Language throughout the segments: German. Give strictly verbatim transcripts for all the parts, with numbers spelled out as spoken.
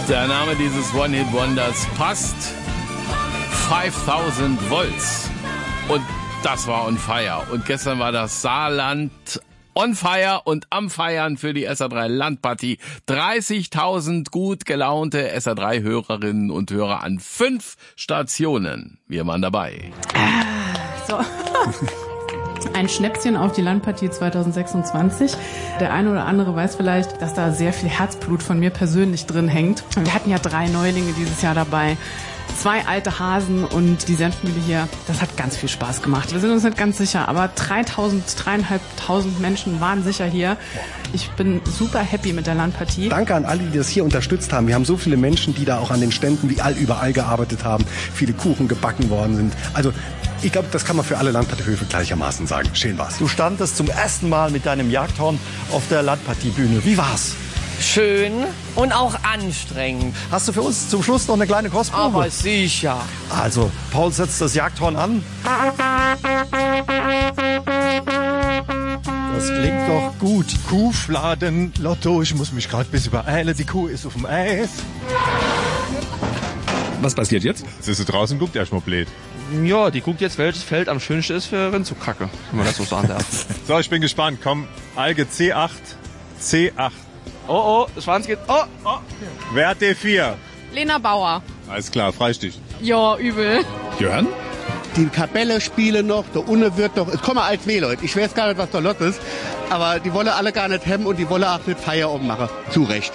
Der Name dieses One-Hit-Wonders passt. fünftausend Volts. Und das war on fire. Und gestern war das Saarland on fire und am Feiern für die S R drei Landpartie. dreißigtausend gut gelaunte S R drei Hörerinnen und Hörer an fünf Stationen. Wir waren dabei. So. Ein Schnäpschen auf die Landpartie zwanzig sechsundzwanzig. Der eine oder andere weiß vielleicht, dass da sehr viel Herzblut von mir persönlich drin hängt. Wir hatten ja drei Neulinge dieses Jahr dabei. Zwei alte Hasen und die Senfmühle hier, das hat ganz viel Spaß gemacht. Wir sind uns nicht ganz sicher, aber dreitausend, dreieinhalbtausend Menschen waren sicher hier. Ich bin super happy mit der Landpartie. Danke an alle, die das hier unterstützt haben. Wir haben so viele Menschen, die da auch an den Ständen wie all überall gearbeitet haben. Viele Kuchen gebacken worden sind. Also ich glaube, das kann man für alle Landpartiehöfe gleichermaßen sagen. Schön war's. Du standest zum ersten Mal mit deinem Jagdhorn auf der Landpartiebühne. Wie war's? Schön und auch anstrengend. Hast du für uns zum Schluss noch eine kleine Kostprobe? Aber sicher. Also, Paul setzt das Jagdhorn an. Das klingt doch gut. Kuhfladen, Lotto, ich muss mich gerade ein bisschen beeilen. Die Kuh ist auf dem Eis. Was passiert jetzt? Sie ist draußen, guckt erstmal blöd. Ja, die guckt jetzt, welches Feld am schönsten ist für Rind zu kacke, wenn man das so sagen darf. So, ich bin gespannt. Komm, Alge C acht, C acht. Oh, oh, Schwanz geht. Oh, oh. Wer hat D vier? Lena Bauer. Alles klar, Freistich. Ja, übel. Jörn? Die Kapelle spielen noch, der Unne wird noch, es kommen als W-Leute, ich weiß gar nicht, was da los ist, aber die wollen alle gar nicht hemmen und die wollen auch nicht Feierabend machen. Zu Recht.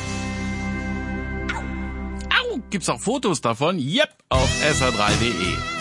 Au, gibt's auch Fotos davon? Yep, auf S R drei punkt de.